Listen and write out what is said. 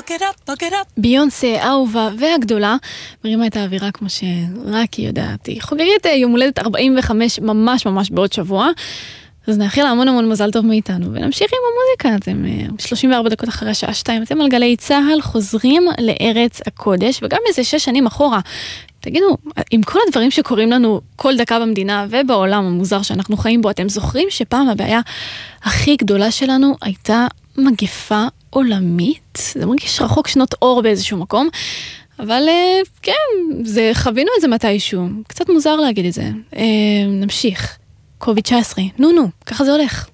ביונסה, האהובה והגדולה, מרימה את האווירה כמו שרק היא יודעת. היא חוגגת יום הולדת 45 ממש ממש בעוד שבוע, אז נאחל המון המון מזל טוב מאיתנו, ונמשיך עם המוזיקה. אתם 34 דקות אחרי השעה 2, אתם על גלי צהל, חוזרים לארץ הקודש, וגם איזה 6 שנים אחורה. תגידו, עם כל הדברים שקורים לנו כל דקה במדינה ובעולם המוזר שאנחנו חיים בו, אתם זוכרים שפעם הבעיה הכי גדולה שלנו הייתה מגפה עולמית? זה מרגיש רחוק שנות אור באיזשהו מקום, אבל כן, חווינו את זה מתישהו. קצת מוזר להגיד את זה. נמשיך. COVID-19. נו, ככה זה הולך.